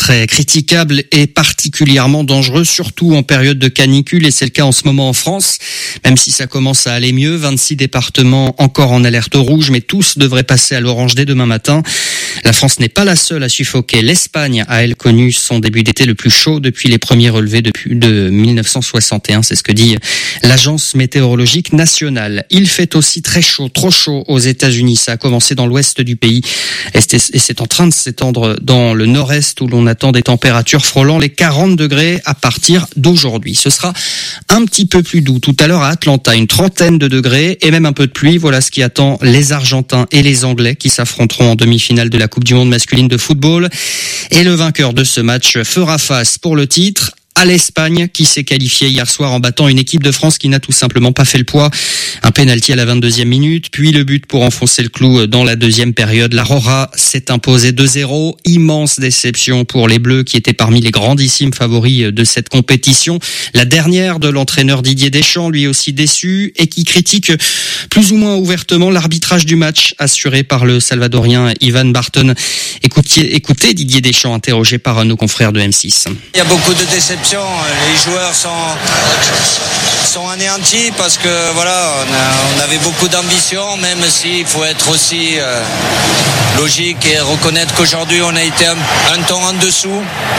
très critiquable et particulièrement dangereux, surtout en période de canicule, et c'est le cas en ce moment en France. Même si ça commence à aller mieux, 26 départements encore en alerte rouge, mais tous devraient passer à l'orange dès demain matin. La France n'est pas la seule à suffoquer. L'Espagne a, elle, connu son début d'été le plus chaud depuis les premiers relevés de 1961. C'est ce que dit l'Agence météorologique nationale. Il fait aussi très chaud, trop chaud aux États-Unis. Ça a commencé dans l'ouest du pays et c'est en train de s'étendre dans le nord-est où l'on attend des températures frôlant les 40 degrés à partir d'aujourd'hui. Ce sera un petit peu plus doux tout à l'heure à Atlanta, une trentaine de degrés et même un peu de pluie. Voilà ce qui attend les Argentins et les Anglais qui s'affronteront en demi-finale de la Coupe du Monde masculine de football. Et le vainqueur de ce match fera face pour le titre à l'Espagne qui s'est qualifiée hier soir en battant une équipe de France qui n'a tout simplement pas fait le poids. Un pénalty à la 22e minute, puis le but pour enfoncer le clou dans la deuxième période. La Rora s'est imposée 2-0. Immense déception pour les Bleus qui étaient parmi les grandissimes favoris de cette compétition. La dernière de l'entraîneur Didier Deschamps, lui aussi déçu et qui critique plus ou moins ouvertement l'arbitrage du match assuré par le Salvadorien Ivan Barton. Écoutez Didier Deschamps interrogé par nos confrères de M6. Il y a beaucoup de déceptions. Les joueurs sont anéantis parce que voilà, on avait beaucoup d'ambition, même s'il faut être aussi logique et reconnaître qu'aujourd'hui on a été un ton en dessous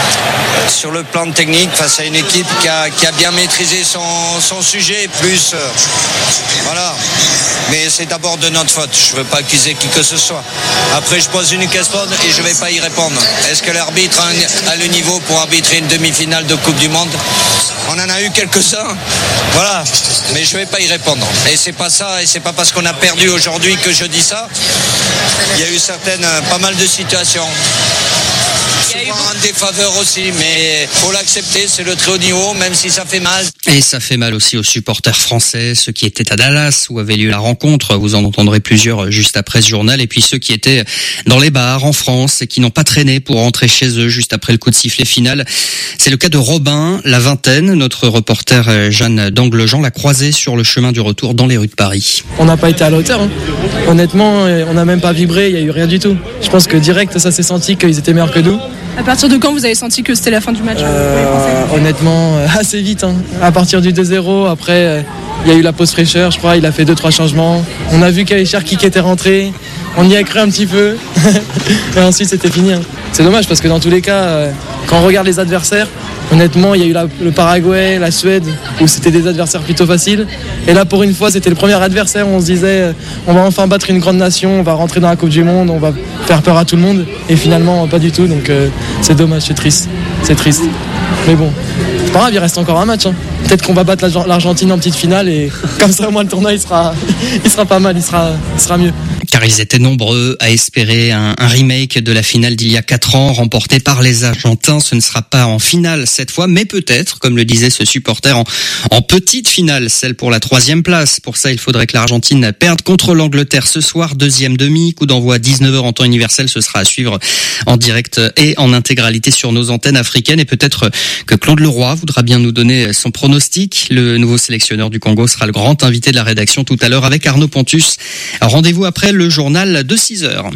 sur le plan technique face à une équipe qui a bien maîtrisé son sujet, plus voilà. Mais c'est d'abord de notre faute. Je ne veux pas accuser qui que ce soit. Après, je pose une question et je ne vais pas y répondre. Est-ce que l'arbitre a le niveau pour arbitrer une demi-finale de Coupe du Monde ? On en a eu quelques-uns. Voilà. Mais je ne vais pas y répondre. Et c'est pas ça, et c'est pas parce qu'on a perdu aujourd'hui que je dis ça. Il y a eu pas mal de situations. Souvent en défaveur aussi, mais faut l'accepter, c'est le très haut niveau, même si ça fait mal. Et ça fait mal aussi aux supporters français, ceux qui étaient à Dallas où avait lieu la rencontre, vous en entendrez plusieurs juste après ce journal, et puis ceux qui étaient dans les bars en France et qui n'ont pas traîné pour rentrer chez eux juste après le coup de sifflet final. C'est le cas de Robin, la vingtaine. Notre reporter Jeanne d'Anglejean l'a croisé sur le chemin du retour dans les rues de Paris. On n'a pas été à la hauteur, hein. Honnêtement, on n'a même pas vibré, il n'y a eu rien du tout. Je pense que direct, ça s'est senti qu'ils étaient meilleurs que nous. À partir de quand vous avez senti que c'était la fin du match? Honnêtement, assez vite. Hein. À partir du 2-0, après, il y a eu la pause fraîcheur, je crois, il a fait 2-3 changements. On a vu qu'Cherki qui était rentré, on y a cru un petit peu, et ensuite c'était fini. Hein. C'est dommage parce que dans tous les cas, quand on regarde les adversaires, honnêtement, il y a eu le Paraguay, la Suède, où c'était des adversaires plutôt faciles. Et là, pour une fois, c'était le premier adversaire où on se disait on va enfin battre une grande nation, on va rentrer dans la Coupe du Monde, on va faire peur à tout le monde. Et finalement, pas du tout. Donc c'est dommage, c'est triste. C'est triste. Mais bon, c'est pas grave, il reste encore un match. Hein. Peut-être qu'on va battre l'Argentine en petite finale et comme ça, au moins, le tournoi, il sera pas mal, il sera mieux. Car ils étaient nombreux à espérer un remake de la finale d'il y a 4 ans, remportée par les Argentins. Ce ne sera pas en finale cette fois, mais peut-être, comme le disait ce supporter, en petite finale, celle pour la 3e place. Pour ça, il faudrait que l'Argentine perde contre l'Angleterre ce soir, 2e demi, coup d'envoi à 19h en temps universel. Ce sera à suivre en direct et en intégralité sur nos antennes africaines. Et peut-être que Claude Leroy voudra bien nous donner son pronostic. Le nouveau sélectionneur du Congo sera le grand invité de la rédaction tout à l'heure avec Arnaud Pontus. Rendez-vous après le journal de 6h.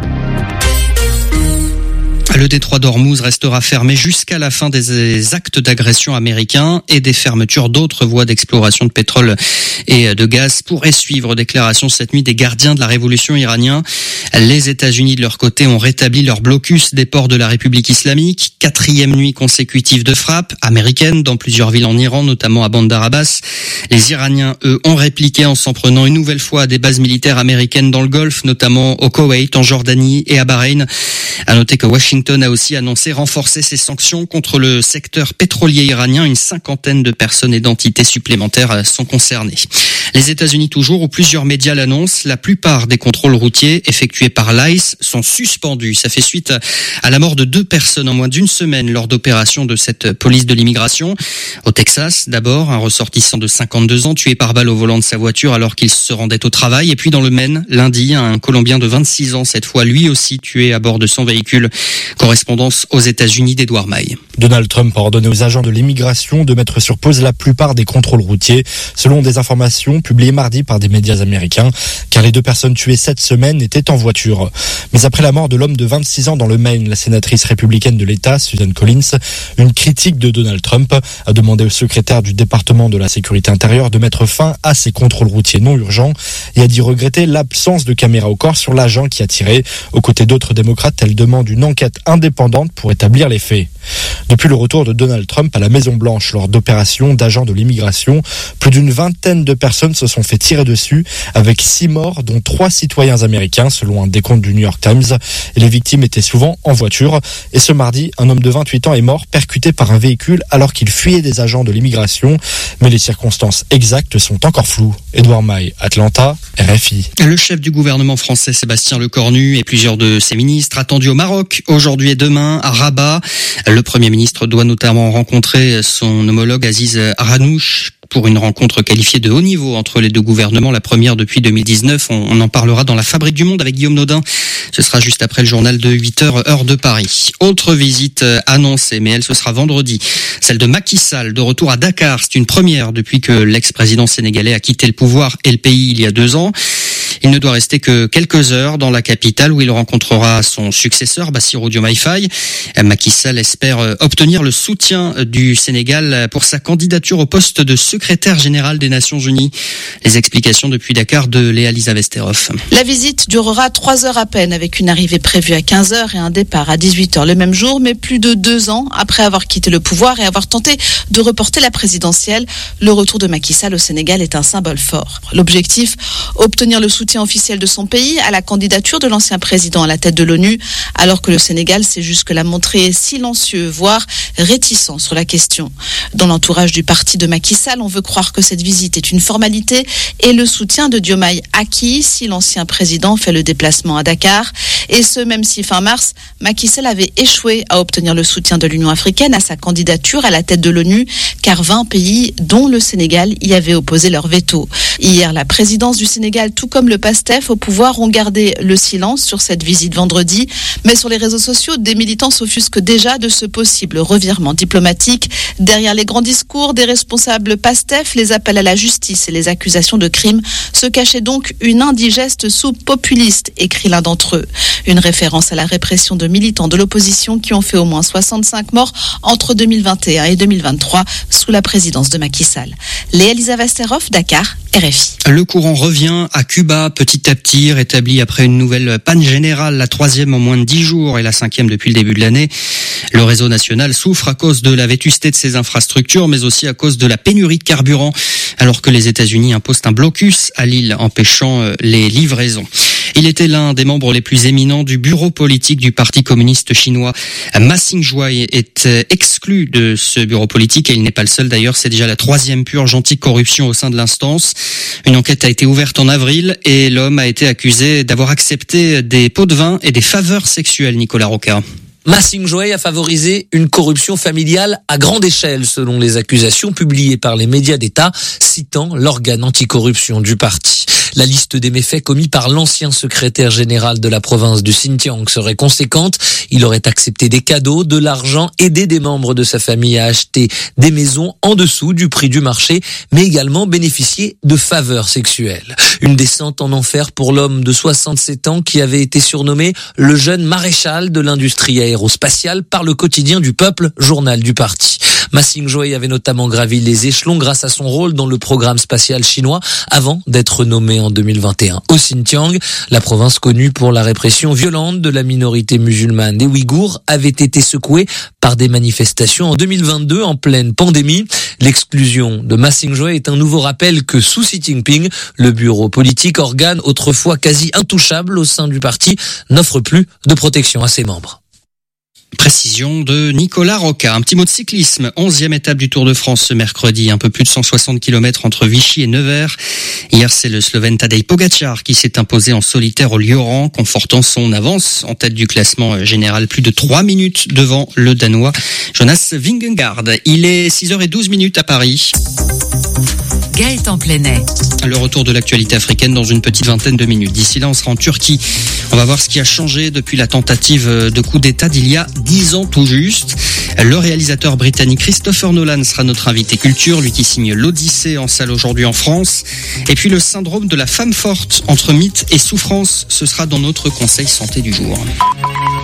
Le détroit d'Ormuz restera fermé jusqu'à la fin des actes d'agression américains et des fermetures d'autres voies d'exploration de pétrole et de gaz pourraient suivre. Déclaration cette nuit des gardiens de la révolution iranien. Les États-Unis de leur côté ont rétabli leur blocus des ports de la République islamique. 4e nuit consécutive de frappe américaine dans plusieurs villes en Iran, notamment à Bandar Abbas. Les Iraniens, eux, ont répliqué en s'en prenant une nouvelle fois à des bases militaires américaines dans le Golfe, notamment au Koweït, en Jordanie et à Bahreïn. À noter que Washington a aussi annoncé renforcer ses sanctions contre le secteur pétrolier iranien. Une 50aine de personnes et d'entités supplémentaires sont concernées. Les États-Unis toujours, où plusieurs médias l'annoncent, la plupart des contrôles routiers effectués par l'ICE sont suspendus. Ça fait suite à la mort de 2 personnes en moins d'une semaine lors d'opérations de cette police de l'immigration. Au Texas, d'abord, un ressortissant de 52 ans tué par balle au volant de sa voiture alors qu'il se rendait au travail. Et puis dans le Maine, lundi, un Colombien de 26 ans, cette fois lui aussi tué à bord de son véhicule. Correspondance aux États-Unis d'Edouard Maille. Donald Trump a ordonné aux agents de l'immigration de mettre sur pause la plupart des contrôles routiers. Selon des informations version publiée mardi par des médias américains, car les 2 personnes tuées cette semaine étaient en voiture. Mais après la mort de l'homme de 26 ans dans le Maine, la sénatrice républicaine de l'État, Susan Collins, une critique de Donald Trump, a demandé au secrétaire du département de la sécurité intérieure de mettre fin à ces contrôles routiers non urgents et a dit regretter l'absence de caméra au corps sur l'agent qui a tiré. Aux côtés d'autres démocrates, elle demande une enquête indépendante pour établir les faits. Depuis le retour de Donald Trump à la Maison-Blanche lors d'opérations d'agents de l'immigration, plus d'une vingtaine de personnes se sont fait tirer dessus, avec 6 morts, dont 3 citoyens américains, selon un décompte du New York Times. Et les victimes étaient souvent en voiture. Et ce mardi, un homme de 28 ans est mort, percuté par un véhicule alors qu'il fuyait des agents de l'immigration. Mais les circonstances exactes sont encore floues. Édouard Maille, Atlanta, RFI. Le chef du gouvernement français, Sébastien Lecornu, et plusieurs de ses ministres attendus au Maroc aujourd'hui et demain à Rabat. Le Premier ministre doit notamment rencontrer son homologue Aziz Ranouch pour une rencontre qualifiée de haut niveau entre les 2 gouvernements, la première depuis 2019. On en parlera dans la Fabrique du Monde avec Guillaume Naudin. Ce sera juste après le journal de 8h, heure de Paris. Autre visite annoncée, mais elle, ce sera vendredi. Celle de Macky Sall, de retour à Dakar. C'est une première depuis que l'ex-président sénégalais a quitté le pouvoir et le pays il y a 2 ans. Il ne doit rester que quelques heures dans la capitale où il rencontrera son successeur, Bassirou Diomaye Faye. Macky Sall espère obtenir le soutien du Sénégal pour sa candidature au poste de secrétaire général des Nations Unies. Les explications depuis Dakar de Léa Lisa Vesterhoff. La visite durera 3 heures à peine, avec une arrivée prévue à 15h et un départ à 18h le même jour, mais plus de 2 ans après avoir quitté le pouvoir et avoir tenté de reporter la présidentielle. Le retour de Macky Sall au Sénégal est un symbole fort. L'objectif, obtenir le soutien officiel de son pays à la candidature de l'ancien président à la tête de l'ONU, alors que le Sénégal s'est jusque-là montré silencieux, voire réticent sur la question. Dans l'entourage du parti de Macky Sall, on veut croire que cette visite est une formalité et le soutien de Diomaye acquis si l'ancien président fait le déplacement à Dakar. Et ce, même si fin mars, Macky Sall avait échoué à obtenir le soutien de l'Union africaine à sa candidature à la tête de l'ONU, car 20 pays, dont le Sénégal, y avaient opposé leur veto. Hier, la présidence du Sénégal, tout comme le PASTEF au pouvoir, ont gardé le silence sur cette visite vendredi. Mais sur les réseaux sociaux, des militants s'offusquent déjà de ce possible revirement diplomatique. Derrière les grands discours des responsables PASTEF, les appels à la justice et les accusations de crimes, se cachait donc une indigeste soupe populiste, écrit l'un d'entre eux. Une référence à la répression de militants de l'opposition qui ont fait au moins 65 morts entre 2021 et 2023 sous la présidence de Macky Sall. Léa Lisa Vesterhoff, Dakar, RFI. Le courant revient à Cuba petit à petit, rétabli après une nouvelle panne générale, la 3e en moins de 10 jours et la 5e depuis le début de l'année. Le réseau national souffre à cause de la vétusté de ses infrastructures, mais aussi à cause de la pénurie de carburant, alors que les États-Unis imposent un blocus à l'île, empêchant les livraisons. Il était l'un des membres les plus éminents du bureau politique du Parti communiste chinois. Ma Xingzhuai est exclu de ce bureau politique et il n'est pas le seul d'ailleurs. C'est déjà la 3e purge anti-corruption au sein de l'instance. Une enquête a été ouverte en avril et l'homme a été accusé d'avoir accepté des pots de vin et des faveurs sexuelles, Nicolas Roca. Ma Xingzhuai a favorisé une corruption familiale à grande échelle, selon les accusations publiées par les médias d'État, citant l'organe anticorruption du parti. La liste des méfaits commis par l'ancien secrétaire général de la province du Xinjiang serait conséquente. Il aurait accepté des cadeaux, de l'argent, aidé des membres de sa famille à acheter des maisons en dessous du prix du marché, mais également bénéficié de faveurs sexuelles. Une descente en enfer pour l'homme de 67 ans qui avait été surnommé le jeune maréchal de l'industrie aérospatiale par le quotidien du peuple, journal du parti. Ma Xingzhuai avait notamment gravi les échelons grâce à son rôle dans le programme spatial chinois avant d'être nommé en 2021 au Xinjiang. La province connue pour la répression violente de la minorité musulmane des Ouïghours avait été secouée par des manifestations en 2022 en pleine pandémie. L'exclusion de Ma Xingzhuai est un nouveau rappel que sous Xi Jinping, le bureau politique, organe autrefois quasi intouchable au sein du parti, n'offre plus de protection à ses membres. Précision de Nicolas Roca. Un petit mot de cyclisme. 11e étape du Tour de France ce mercredi. Un peu plus de 160 km entre Vichy et Nevers. Hier, c'est le Slovène Tadej Pogačar qui s'est imposé en solitaire au Lioran, confortant son avance en tête du classement général. Plus de 3 minutes devant le Danois Jonas Vingegaard. Il est 6h12 à Paris. Gaëtan Plenet. Le retour de l'actualité africaine dans une petite vingtaine de minutes. D'ici là, on sera en Turquie. On va voir ce qui a changé depuis la tentative de coup d'État d'il y a 10 ans tout juste. Le réalisateur britannique Christopher Nolan sera notre invité culture, lui qui signe l'Odyssée en salle aujourd'hui en France. Et puis le syndrome de la femme forte, entre mythe et souffrance, ce sera dans notre conseil santé du jour.